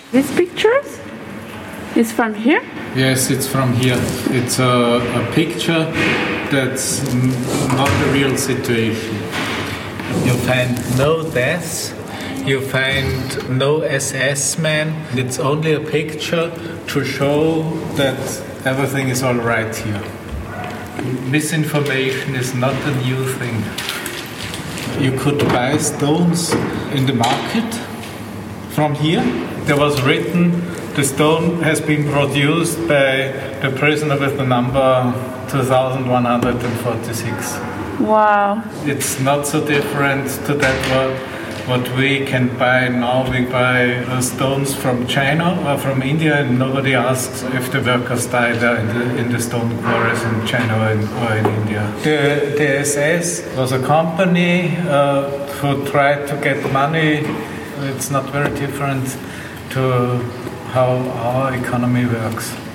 These pictures is from here? Yes, it's from here. It's a picture that's not the real situation. You find no deaths, you find no SS men. It's only a picture to show that everything is all right here. Misinformation is not a new thing. You could buy stones in the market from here. There was written, the stone has been produced by the prisoner with the number 2146. Wow. It's not so different to that what we can buy now. We buy stones from China or from India, and nobody asks if the workers died there in the stone quarries in China or in India. The SS was a company who tried to get money. It's not very different to how our economy works.